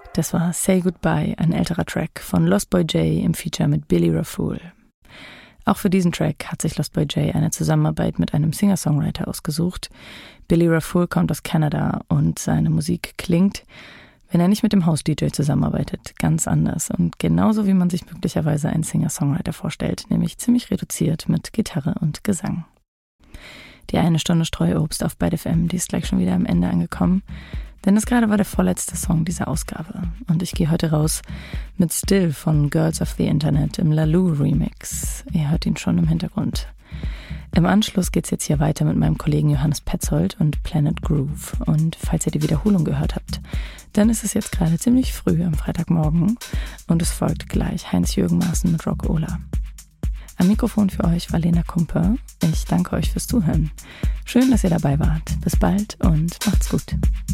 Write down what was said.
Das war Say Goodbye, ein älterer Track von Lost Boy J im Feature mit Billy Rafool. Auch für diesen Track hat sich Lost Boy J eine Zusammenarbeit mit einem Singer-Songwriter ausgesucht. Billy Rafool kommt aus Kanada und seine Musik klingt, wenn er nicht mit dem House-DJ zusammenarbeitet, ganz anders und genauso wie man sich möglicherweise einen Singer-Songwriter vorstellt, nämlich ziemlich reduziert mit Gitarre und Gesang. Die 1 Stunde Streuobst auf Byte FM, die ist gleich schon wieder am Ende angekommen, denn das gerade war der vorletzte Song dieser Ausgabe und ich gehe heute raus mit Still von Girls of the Internet im Laloo Remix. Ihr hört ihn schon im Hintergrund. Im Anschluss geht's jetzt hier weiter mit meinem Kollegen Johannes Petzold und Planet Groove. Und falls ihr die Wiederholung gehört habt, dann ist es jetzt gerade ziemlich früh am Freitagmorgen und es folgt gleich Heinz-Jürgen Maaßen mit Rock Ola. Am Mikrofon für euch war Lena Kumper. Ich danke euch fürs Zuhören. Schön, dass ihr dabei wart. Bis bald und macht's gut.